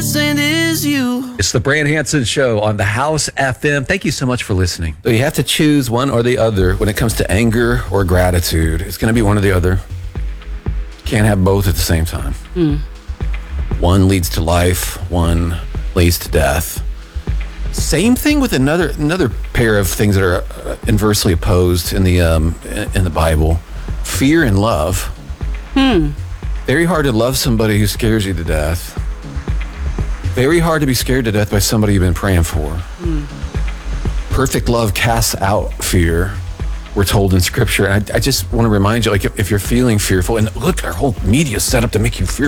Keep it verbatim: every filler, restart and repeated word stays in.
missing is you. It's the Brand Hanson Show on the House F M. Thank you so much for listening. So you have to choose one or the other when it comes to anger or gratitude. It's going to be one or the other. Can't have both at the same time. Mm. One leads to life, one leads to death. Same thing with another another pair of things that are uh, inversely opposed in the um, in the Bible: fear and love. Hmm. Very hard to love somebody who scares you to death. Very hard to be scared to death by somebody you've been praying for. Hmm. Perfect love casts out fear, we're told in Scripture. And I, I just want to remind you, like, if, if you're feeling fearful, and look, our whole media is set up to make you fearful.